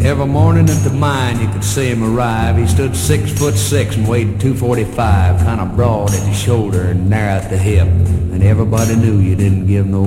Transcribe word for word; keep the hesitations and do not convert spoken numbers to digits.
Every morning at the mine you could see him arrive. He stood six foot six and weighed two forty-five, kind of broad at the shoulder and narrow at the hip. And everybody knew you didn't give no